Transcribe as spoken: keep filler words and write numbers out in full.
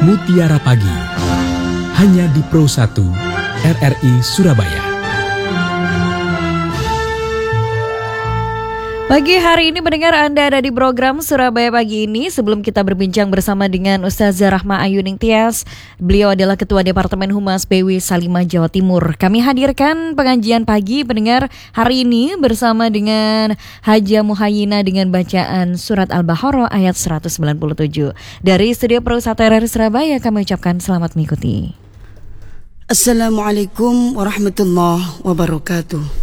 Mutiara Pagi, hanya di Pro satu R R I Surabaya. Pagi hari ini mendengar Anda ada di program Surabaya Pagi ini. Sebelum kita berbincang bersama dengan Ustazah Rahma Ayuning Tias, beliau adalah Ketua Departemen Humas B W Salimah Jawa Timur. Kami hadirkan pengajian pagi pendengar hari ini bersama dengan Haja Muhayyina dengan bacaan Surat Al-Baqarah ayat seratus sembilan puluh tujuh. Dari Studio Pro satu R R I Surabaya kami ucapkan selamat mengikuti. Assalamualaikum warahmatullahi wabarakatuh.